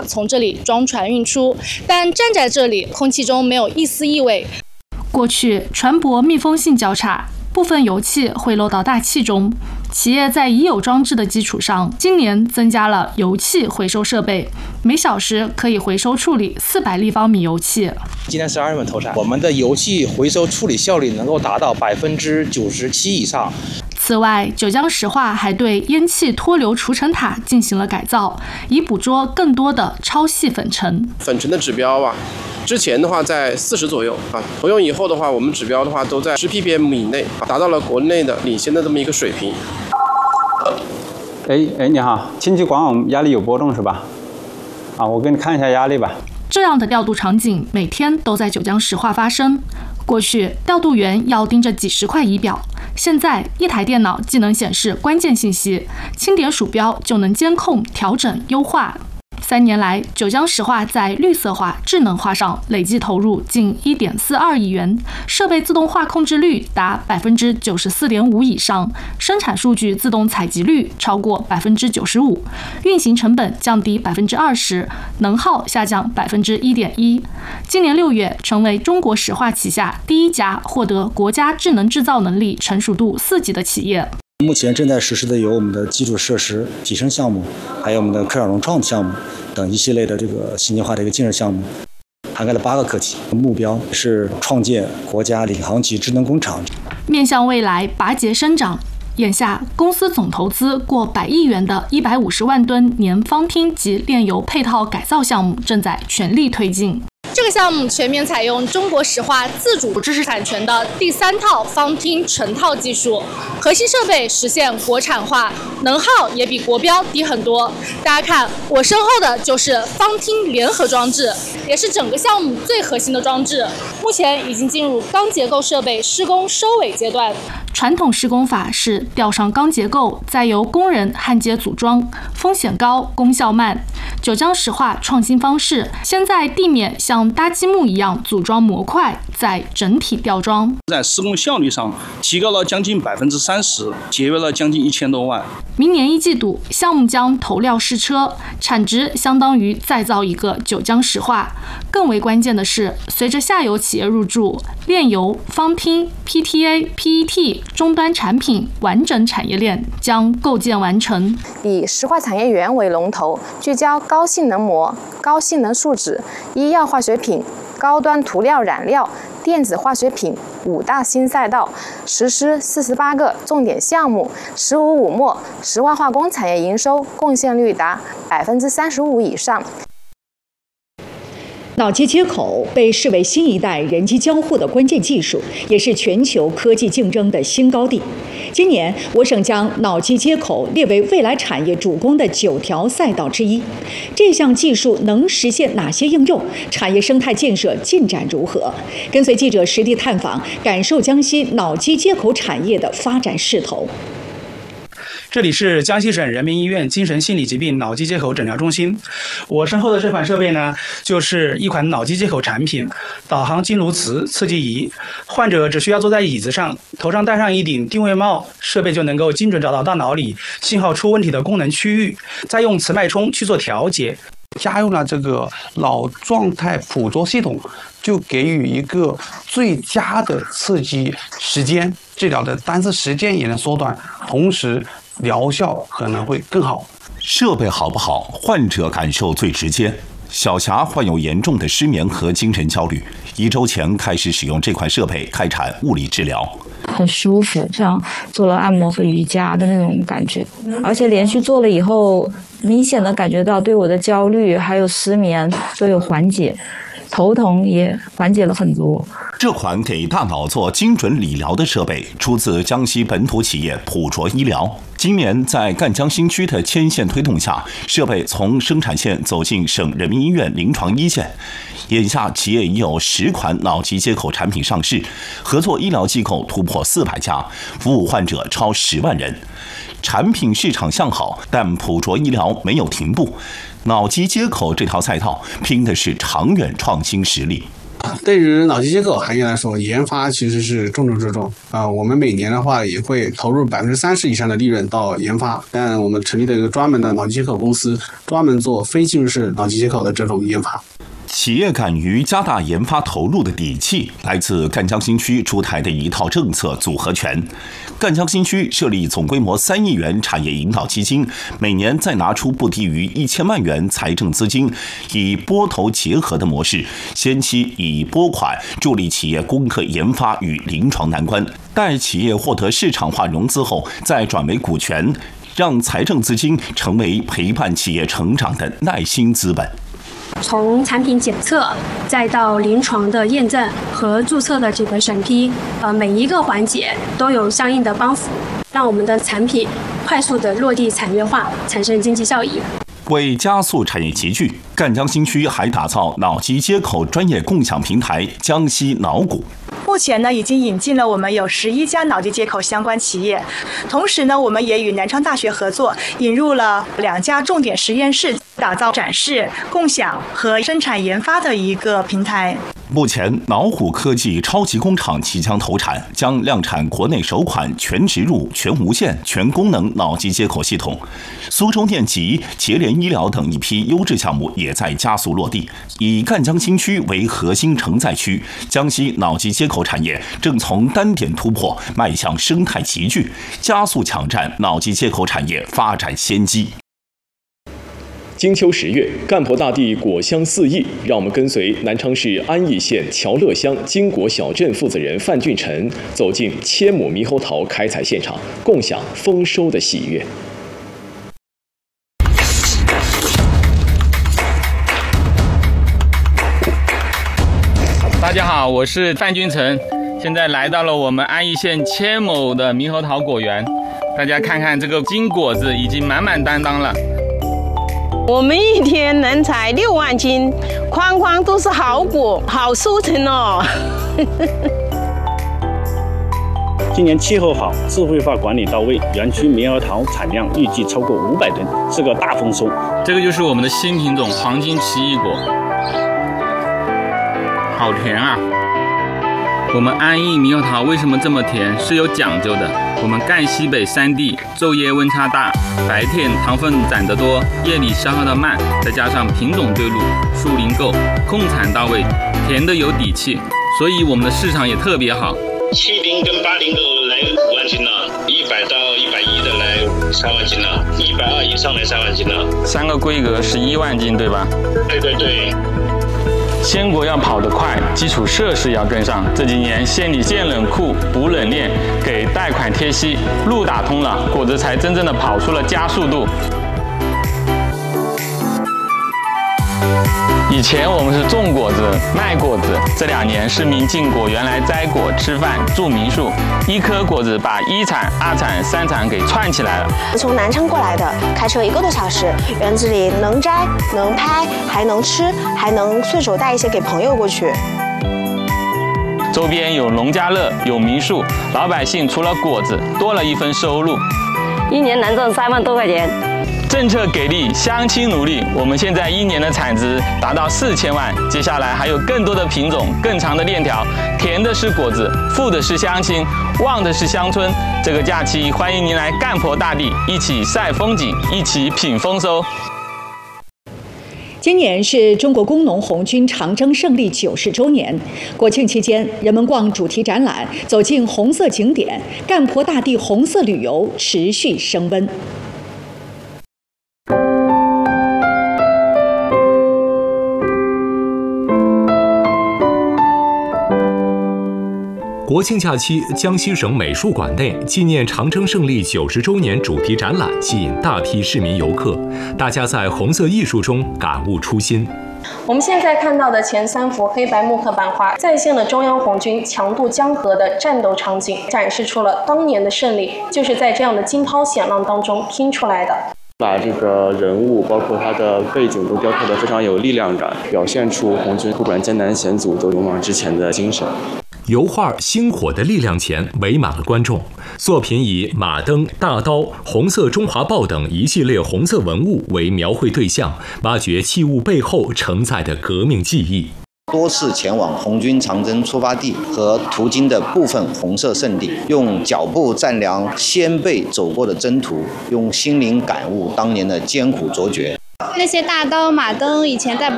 从这里装船运出，但站在这里，空气中没有一丝异味。过去，船舶密封性较差，部分油气会漏到大气中。企业在已有装置的基础上，今年增加了油气回收设备，每小时可以回收处理400立方米油气。 今年12月份投产，我们的油气回收处理效率能够达到97%以上。 此外，九江石化还对烟气脱硫除尘塔进行了改造，以捕捉更多的超细粉尘。 粉尘的指标之前的话在40左右投用以后的话，我们指标的话都在10 ppm 以内，达到了国内的领先的这么一个水平。 你好，氢气管网压力有波动是吧？我给你看一下压力吧。 这样的调度场景每天都在九江石化发生。过去，调度员要盯着几十块仪表，现在一台电脑既能显示关键信息，轻点鼠标就能监控、调整、优化。3年来，九江石化在绿色化、智能化上累计投入近1.42亿元，设备自动化控制率达94.5%以上，生产数据自动采集率超过95%，运行成本降低20%，能耗下降1.1%。今年6月，成为中国石化旗下第一家获得国家智能制造能力成熟度4级的企业。 目前正在实施的有我们的基础设施提升项目，还有我们的科长融创项目等一系列的这个信息化的一个建设项目，涵盖了8个课题，目标是创建国家领航级智能工厂。 面向未来拔节生长，眼下公司总投资过100亿元的150万吨年方烃及炼油配套改造项目正在全力推进。这个项目全面采用中国石化自主知识产权的第3套方烃成套技术，核心设备实现国产化，能耗也比国标低很多。大家看，我身后的就是方烃联合装置，也是整个项目最核心的装置。目前已经进入钢结构设备施工收尾阶段。传统施工法是吊上钢结构，再由工人焊接组装，风险高，功效慢。九江石化创新方式，先在地面像搭积木一样组装模块，再整体吊装。 在施工效率上提高了将近30%，节约了将近1000多万。 明年1季度，项目将投料试车，产值相当于再造一个九江石化。更为关键的是，随着下游企业入驻，炼油、方烃、PTA、PET 终端产品完整产业链将构建完成。 以石化产业园为龙头，聚焦高性能膜、高性能树脂、医药化学品、高端涂料染料、电子化学品5大新赛道，实施48个重点项目，15末石化化工产业营收贡献率达35%以上。 脑机接口被视为新一代人机交互的关键技术，也是全球科技竞争的新高地。今年，我省将脑机接口列为未来产业主攻的9条赛道之一。这项技术能实现哪些应用？产业生态建设进展如何？跟随记者实地探访，感受江西脑机接口产业的发展势头。 这里是江西省人民医院精神心理疾病脑机接口诊疗中心。我身后的这款设备呢，就是一款脑机接口产品——导航经颅磁刺激仪。患者只需要坐在椅子上，头上戴上一顶定位帽，设备就能够精准找到大脑里信号出问题的功能区域，再用磁脉冲去做调节。 加入了这个脑状态捕捉系统，就给予一个最佳的刺激时间，治疗的单次时间也能缩短，同时疗效可能会更好。 设备好不好，患者感受最直接。小霞患有严重的失眠和精神焦虑，1周前开始使用这款设备开展物理治疗， 很舒服，像做了按摩和瑜伽的那种感觉，而且连续做了以后，明显的感觉到对我的焦虑还有失眠都有缓解，头疼也缓解了很多。 这款给大脑做精准理疗的设备出自江西本土企业普卓医疗。今年在赣江新区的牵线推动下，设备从生产线走进省人民医院临床一线。眼下，企业已有10款脑机接口产品上市，合作医疗机构突破400家，服务患者超10万人。产品市场向好，但普卓医疗没有停步。脑机接口这条赛道拼的是长远创新实力。 对于脑机接口行业来说，研发其实是重中之重我们每年的话也会投入30%以上的利润到研发，但我们成立了一个专门的脑机接口公司，专门做非进入式脑机接口的这种研发。 企业敢于加大研发投入的底气，来自赣江新区出台的一套政策组合拳。赣江新区设立总规模3亿元产业引导基金，每年再拿出不低于1000万元财政资金，以拨投结合的模式，先期以拨款助力企业攻克研发与临床难关，待企业获得市场化融资后，再转为股权，让财政资金成为陪伴企业成长的耐心资本。 从产品检测再到临床的验证和注册的这个审批，每一个环节都有相应的帮扶，让我们的产品快速的落地产业化，产生经济效益。 为加速产业集聚，赣江新区还打造脑机接口专业共享平台江西脑股。 目前呢，已经引进了我们有11家脑机接口相关企业，同时呢，我们也与南昌大学合作，引入了2家重点实验室，打造展示、共享和生产研发的一个平台。 目前，脑虎科技超级工厂即将投产，将量产国内首款全植入、全无线、全功能脑机接口系统。苏州电极、捷联医疗等一批优质项目也在加速落地。以赣江新区为核心承载区，江西脑机接口产业正从单点突破迈向生态集聚，加速抢占脑机接口产业发展先机。 金秋10月，干婆大地果香四溢，让我们跟随南昌市安邑县乔乐乡金果小镇负责人范俊臣走进千亩猕猴桃开采现场，共享丰收的喜悦。 大家好，我是范俊臣，现在来到了我们安邑县千亩的猕猴桃果园，大家看看这个金果子已经满满当当了。 我们一天能采6万斤，筐筐都是好果，好收成哦。 今年气候好，智慧化管理到位，园区猕猴桃产量预计超过500吨，是个大丰收。 这个就是我们的新品种黄金奇异果，好甜啊！我们安邑猕猴桃为什么这么甜？是有讲究的。我们赣西北3地昼夜温差大，白天糖分攒得多，夜里消耗的慢，再加上品种对路，树龄够，控产到位，甜的有底气，所以我们的市场也特别好。 70跟80都来5万斤了，100到110的来3万斤了，120以上来3万斤了。 3个规格11万斤，对吧？ 对对对。 鲜果要跑得快，基础设施要跟上。这几年县里建冷库、补冷链，给贷款贴息，路打通了，果子才真正的跑出了加速度。以前我们是种果子、卖果子，这2年市民进果园来摘果、吃饭、住民宿，一颗果子把1产、2产、3产给串起来了。 从南昌过来的，开车1个多小时，园子里能摘、能拍，还能吃，还能顺手带一些给朋友过去。 周边有农家乐，有民宿，老百姓除了果子，多了一份收入， 一年能挣3万多块钱。 政策给力，乡亲努力，我们现在1年的产值达到4000万。接下来还有更多的品种，更长的链条，甜的是果子，富的是乡亲，旺的是乡村。这个假期，欢迎您来干婆大地，一起晒风景，一起品丰收。 今年是中国工农红军长征胜利90周年，国庆期间，人们逛主题展览，走进红色景点，干婆大地红色旅游持续升温。 国庆假期，江西省美术馆内纪念长征胜利90周年主题展览吸引大批市民游客，大家在红色艺术中感悟初心。 我们现在看到的前3幅黑白木刻版画，再现了中央红军强渡江河的战斗场景，展示出了当年的胜利就是在这样的惊涛险浪当中拼出来的。 把这个人物包括他的背景都雕刻得非常有力量感，表现出红军不管艰难险阻都勇往直前的精神。 油画《星火的力量》前围满了观众，作品以马灯、大刀、红色中华豹等一系列红色文物为描绘对象，挖掘器物背后承载的革命记忆。 多次前往红军长征出发地和途经的部分红色圣地，用脚步丈量先辈走过的征途，用心灵感悟当年的艰苦卓绝。 那些大刀马灯以前带不